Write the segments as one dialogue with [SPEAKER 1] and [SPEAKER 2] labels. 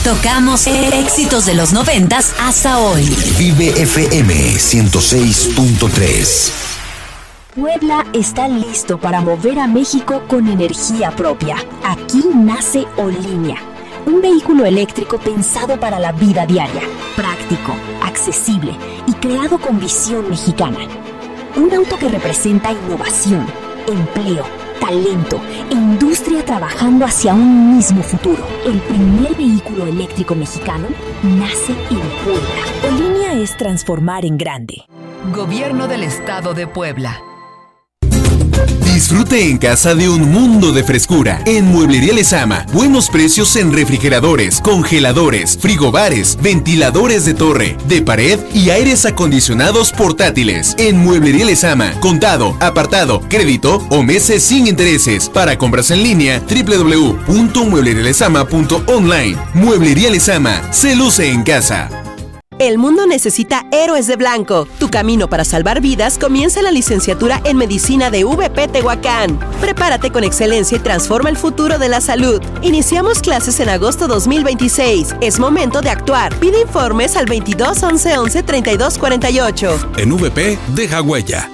[SPEAKER 1] Tocamos éxitos de los 90s hasta hoy.
[SPEAKER 2] Vive FM 106.3.
[SPEAKER 3] Puebla está listo para mover a México con energía propia. Aquí nace Olinia, un vehículo eléctrico pensado para la vida diaria, práctico, accesible y creado con visión mexicana. Un auto que representa innovación, empleo, talento e industria trabajando hacia un mismo futuro. El primer vehículo eléctrico mexicano nace en Puebla. Olinia es transformar en grande.
[SPEAKER 1] Gobierno del Estado de Puebla.
[SPEAKER 4] Disfrute en casa de un mundo de frescura. En Mueblería Lezama, buenos precios en refrigeradores, congeladores, frigobares, ventiladores de torre, de pared y aires acondicionados portátiles. En Mueblería Lezama, contado, apartado, crédito o meses sin intereses. Para compras en línea, www.mueblerialezama.online. Mueblería Lezama, se luce en casa.
[SPEAKER 5] El mundo necesita héroes de blanco. Tu camino para salvar vidas comienza en la licenciatura en Medicina de VP Tehuacán. Prepárate con excelencia y transforma el futuro de la salud. Iniciamos clases en agosto 2026. Es momento de actuar. Pide informes al 22 11 11 32 48.
[SPEAKER 6] En VP, deja huella.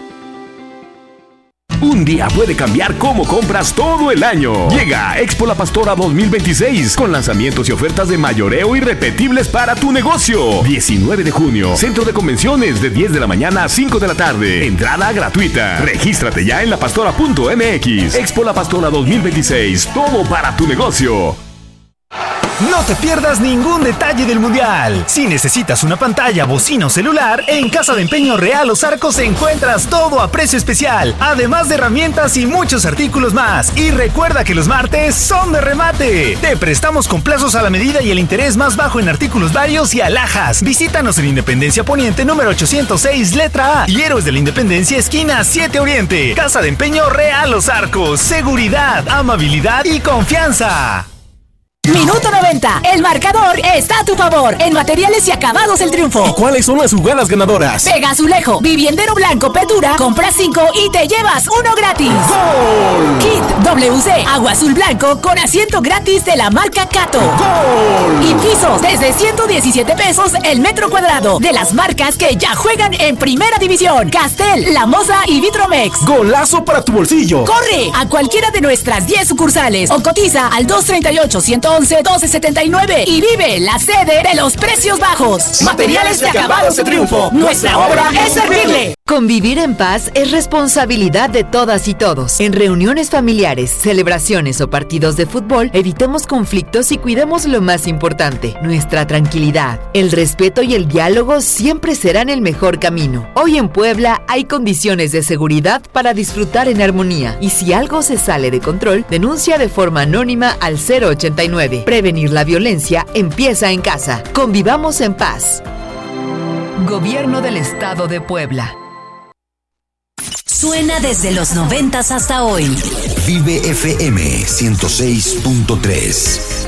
[SPEAKER 6] Un día puede cambiar cómo compras todo el año. Llega Expo La Pastora 2026 con lanzamientos y ofertas de mayoreo irrepetibles para tu negocio. 19 de junio, Centro de Convenciones de 10 de la mañana a 5 de la tarde. Entrada gratuita. Regístrate ya en lapastora.mx. Expo La Pastora 2026. Todo para tu negocio.
[SPEAKER 7] No te pierdas ningún detalle del Mundial. Si necesitas una pantalla, bocina o celular, en Casa de Empeño Real Los Arcos encuentras todo a precio especial, además de herramientas y muchos artículos más. Y recuerda que los martes son de remate. Te prestamos con plazos a la medida y el interés más bajo en artículos varios y alhajas. Visítanos en Independencia Poniente número 806, letra A, y Héroes de la Independencia, esquina 7 Oriente. Casa de Empeño Real Los Arcos. Seguridad, amabilidad y confianza.
[SPEAKER 8] Minuto 90. El marcador está a tu favor. En Materiales y Acabados El Triunfo.
[SPEAKER 9] ¿Y cuáles son las jugadas ganadoras?
[SPEAKER 8] Pega azulejo, viviendero blanco, Petura. Compra 5 y te llevas 1 gratis.
[SPEAKER 9] ¡Gol!
[SPEAKER 8] Kit WC, agua azul blanco con asiento gratis de la marca Cato.
[SPEAKER 9] ¡Gol!
[SPEAKER 8] Y pisos desde 117 pesos el metro cuadrado de las marcas que ya juegan en Primera División. Castel, La Moza y Vitromex.
[SPEAKER 9] ¡Golazo para tu bolsillo!
[SPEAKER 8] Corre a cualquiera de nuestras 10 sucursales o cotiza al 238-111-1279 y vive la sede de los precios bajos. Materiales de Acabados de Triunfo. Nuestra obra es servirle.
[SPEAKER 1] Convivir en paz es responsabilidad de todas y todos. En reuniones familiares, celebraciones o partidos de fútbol, evitemos conflictos y cuidemos lo más importante, nuestra tranquilidad. El respeto y el diálogo siempre serán el mejor camino. Hoy en Puebla hay condiciones de seguridad para disfrutar en armonía. Y si algo se sale de control, denuncia de forma anónima al 089. Prevenir la violencia empieza en casa. Convivamos en paz. Gobierno del Estado de Puebla. Suena desde los 90s hasta hoy.
[SPEAKER 2] Vive FM 106.3.